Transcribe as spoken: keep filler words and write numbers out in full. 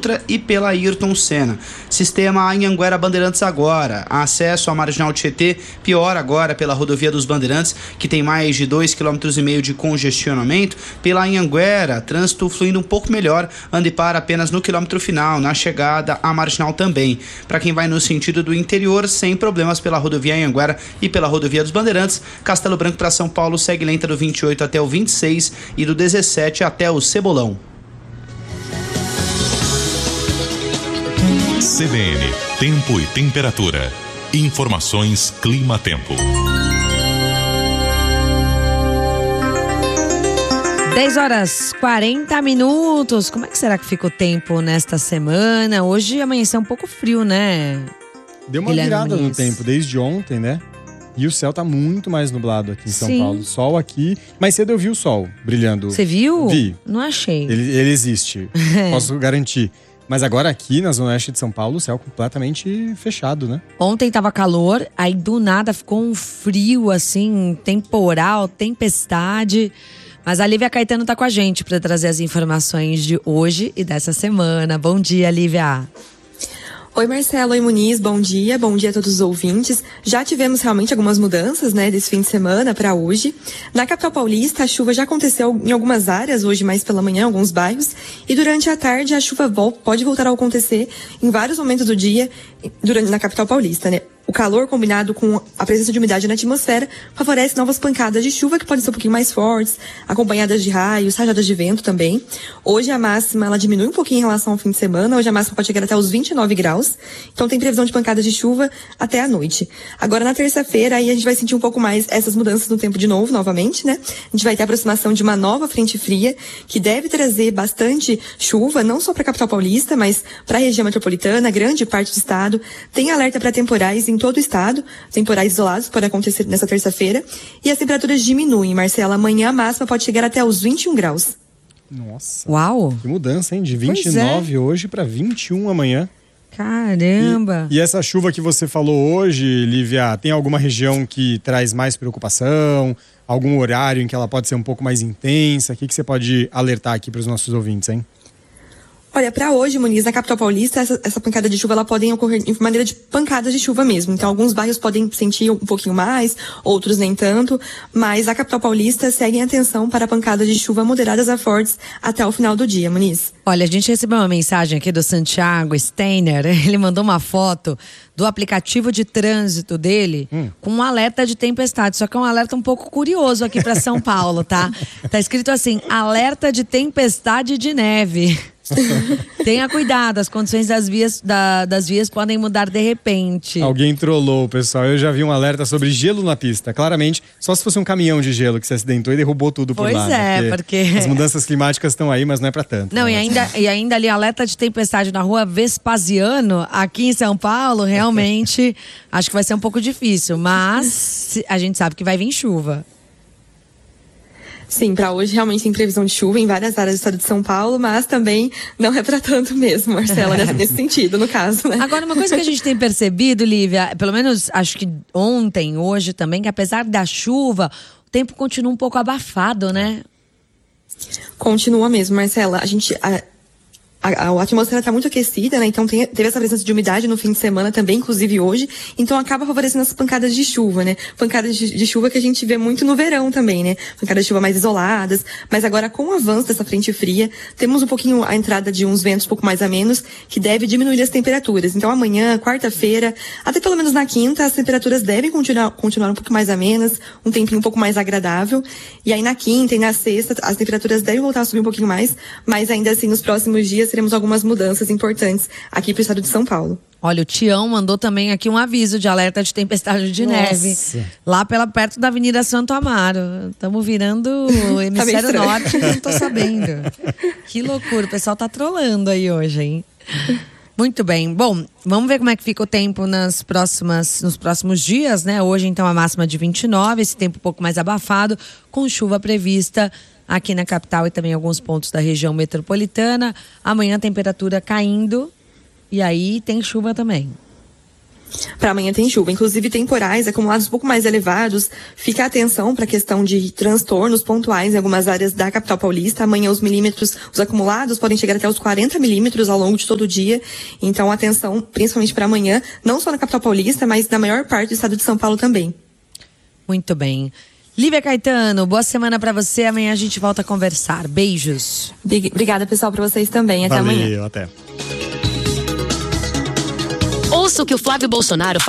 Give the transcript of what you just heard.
Dutra e pela Ayrton Senna. Sistema Anhanguera Bandeirantes agora. Acesso à Marginal Tietê, pior agora pela rodovia dos Bandeirantes, que tem mais de dois vírgula cinco quilômetros de congestionamento. Pela Anhanguera, trânsito fluindo um pouco melhor, anda e para apenas no quilômetro final, na chegada à Marginal também. Para quem vai no sentido do interior, sem problemas pela rodovia Anhanguera e pela rodovia dos Bandeirantes. Castelo Branco para São Paulo segue lenta do vinte e oito até o vinte e seis e do dezessete até o Cebolão. C B N, tempo e temperatura. Informações Clima-Tempo. dez horas e quarenta minutos. Como é que será que fica o tempo nesta semana? Hoje amanheceu um pouco frio, né? Deu uma Guilherme virada no Muniz. tempo desde ontem, né? E o céu tá muito mais nublado aqui em São Sim. Paulo. Sol aqui. Mais cedo eu vi o sol brilhando. Você viu? Vi. Não achei. Ele, ele existe. Posso garantir. Mas agora aqui na Zona Oeste de São Paulo, o céu completamente fechado, né? Ontem tava calor, aí do nada ficou um frio, assim, temporal, tempestade. Mas a Lívia Caetano tá com a gente para trazer as informações de hoje e dessa semana. Bom dia, Lívia. Oi, Marcelo, oi, Muniz, bom dia, bom dia a todos os ouvintes. Já tivemos realmente algumas mudanças, né, desse fim de semana para hoje. Na capital paulista, a chuva já aconteceu em algumas áreas, hoje mais pela manhã, em alguns bairros. E durante a tarde, a chuva vol- pode voltar a acontecer em vários momentos do dia durante, na capital paulista, né. O calor combinado com a presença de umidade na atmosfera favorece novas pancadas de chuva que podem ser um pouquinho mais fortes, acompanhadas de raios, rajadas de vento também. Hoje a máxima ela diminui um pouquinho em relação ao fim de semana. Hoje a máxima pode chegar até os vinte e nove graus. Então tem previsão de pancadas de chuva até a noite. Agora na terça-feira aí a gente vai sentir um pouco mais essas mudanças no tempo de novo, novamente, né? A gente vai ter a aproximação de uma nova frente fria que deve trazer bastante chuva, não só para a capital paulista, mas para a região metropolitana, grande parte do estado. Tem alerta para temporais em todo o estado, temporais isolados podem acontecer nessa terça-feira, e as temperaturas diminuem, Marcela. Amanhã a máxima pode chegar até os vinte e um graus. Nossa. Uau! Que mudança, hein? De vinte e nove é. hoje para vinte e um amanhã. Caramba! E, e essa chuva que você falou hoje, Lívia, tem alguma região que traz mais preocupação? Algum horário em que ela pode ser um pouco mais intensa? O que, que você pode alertar aqui para os nossos ouvintes, hein? Olha, para hoje, Muniz, na capital paulista, essa, essa pancada de chuva ela podem ocorrer em maneira de pancadas de chuva mesmo. Então, alguns bairros podem sentir um pouquinho mais, outros nem tanto. Mas a capital paulista segue em atenção para pancadas de chuva moderadas a fortes até o final do dia, Muniz. Olha, a gente recebeu uma mensagem aqui do Santiago Steiner. Ele mandou uma foto do aplicativo de trânsito dele hum. com um alerta de tempestade. Só que é um alerta um pouco curioso aqui para São Paulo, tá? Tá escrito assim, alerta de tempestade de neve. Tenha cuidado, as condições das vias, da, das vias podem mudar de repente. Alguém trollou, pessoal. Eu já vi um alerta sobre gelo na pista. Claramente, só se fosse um caminhão de gelo que se acidentou e derrubou tudo por pois lá. Pois é, né? porque... As mudanças climáticas estão aí, mas não é pra tanto. Não, né? e ainda, e ainda ali alerta de tempestade na rua Vespasiano, aqui em São Paulo, realmente acho que vai ser um pouco difícil. Mas a gente sabe que vai vir chuva. Sim, para hoje realmente tem previsão de chuva em várias áreas do estado de São Paulo, mas também não é para tanto mesmo, Marcela, nesse, nesse sentido, no caso, né? Agora, uma coisa que a gente tem percebido, Lívia, pelo menos acho que ontem, hoje também, que apesar da chuva, o tempo continua um pouco abafado, né? Continua mesmo, Marcela. A gente... A... A, a atmosfera está muito aquecida, né? Então tem, teve essa presença de umidade no fim de semana também, inclusive hoje. Então acaba favorecendo as pancadas de chuva, né? Pancadas de, de chuva que a gente vê muito no verão também, né? Pancadas de chuva mais isoladas. Mas agora com o avanço dessa frente fria, temos um pouquinho a entrada de uns ventos um pouco mais a menos, que deve diminuir as temperaturas. Então amanhã, quarta-feira, até pelo menos na quinta, as temperaturas devem continuar, continuar um pouco mais amenas, um tempinho um pouco mais agradável. E aí na quinta e na sexta, as temperaturas devem voltar a subir um pouquinho mais, mas ainda assim nos próximos dias teremos algumas mudanças importantes aqui para o estado de São Paulo. Olha, o Tião mandou também aqui um aviso de alerta de tempestade de Nossa. neve. Lá pela, perto da Avenida Santo Amaro. Estamos virando o hemisfério tá norte, não tô sabendo. Que loucura, o pessoal tá trolando aí hoje, hein? Muito bem. Bom, vamos ver como é que fica o tempo nas próximas, nos próximos dias, né? Hoje, então, a máxima de vinte e nove, esse tempo um pouco mais abafado, com chuva prevista aqui na capital e também em alguns pontos da região metropolitana. Amanhã a temperatura caindo e aí tem chuva também. Para amanhã tem chuva, inclusive temporais, acumulados um pouco mais elevados. Fica a atenção para a questão de transtornos pontuais em algumas áreas da capital paulista. Amanhã os milímetros, os acumulados podem chegar até os quarenta milímetros ao longo de todo o dia. Então atenção, principalmente para amanhã, não só na capital paulista, mas na maior parte do estado de São Paulo também. Muito bem. Lívia Caetano, boa semana para você. Amanhã a gente volta a conversar. Beijos. Obrigada, pessoal, para vocês também. Até Valeu, amanhã. Até. Ouça o que o Flávio Bolsonaro